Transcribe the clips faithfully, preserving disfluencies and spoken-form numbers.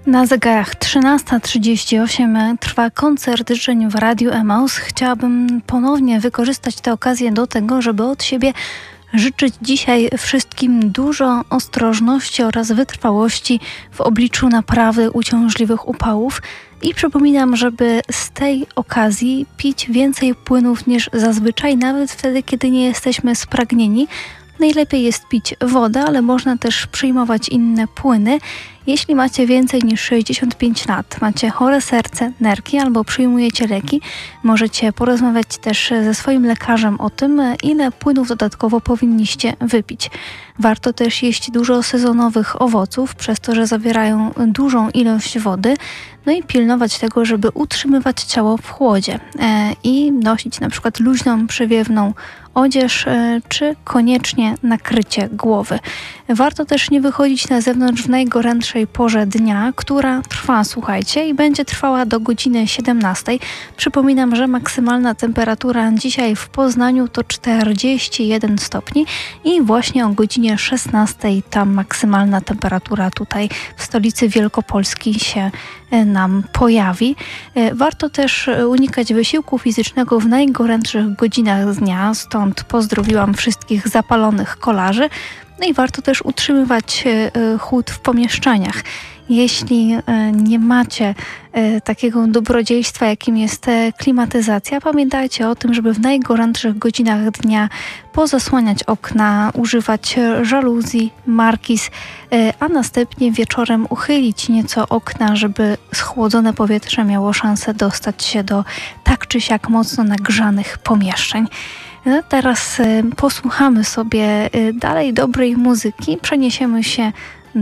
Na zegarach trzynasta trzydzieści osiem trwa koncert życzeń w Radiu Emaus. Chciałabym ponownie wykorzystać tę okazję do tego, żeby od siebie życzyć dzisiaj wszystkim dużo ostrożności oraz wytrwałości w obliczu naprawy uciążliwych upałów. I przypominam, żeby z tej okazji pić więcej płynów niż zazwyczaj, nawet wtedy, kiedy nie jesteśmy spragnieni. Najlepiej jest pić wodę, ale można też przyjmować inne płyny. Jeśli macie więcej niż sześćdziesiąt pięć lat, macie chore serce, nerki albo przyjmujecie leki, możecie porozmawiać też ze swoim lekarzem o tym, ile płynów dodatkowo powinniście wypić. Warto też jeść dużo sezonowych owoców, przez to, że zawierają dużą ilość wody, no i pilnować tego, żeby utrzymywać ciało w chłodzie e, i nosić na przykład luźną, przewiewną odzież, e, czy koniecznie nakrycie głowy. Warto też nie wychodzić na zewnątrz w najgorętszej porze dnia, która trwa, słuchajcie, i będzie trwała do godziny siedemnastej. Przypominam, że maksymalna temperatura dzisiaj w Poznaniu to czterdzieści jeden stopni i właśnie o godzinie szesnastej ta maksymalna temperatura tutaj w stolicy Wielkopolski się nam pojawi. Warto też unikać wysiłku fizycznego w najgorętszych godzinach dnia, stąd pozdrowiłam wszystkich zapalonych kolarzy. No i warto też utrzymywać chłód w pomieszczeniach. Jeśli nie macie takiego dobrodziejstwa, jakim jest klimatyzacja, pamiętajcie o tym, żeby w najgorętszych godzinach dnia pozasłaniać okna, używać żaluzji, markiz, a następnie wieczorem uchylić nieco okna, żeby schłodzone powietrze miało szansę dostać się do tak czy siak mocno nagrzanych pomieszczeń. No teraz posłuchamy sobie dalej dobrej muzyki, przeniesiemy się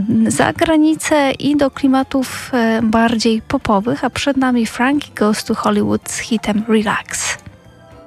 za granicę i do klimatów bardziej popowych, a przed nami Frankie Goes to Hollywood z hitem Relax.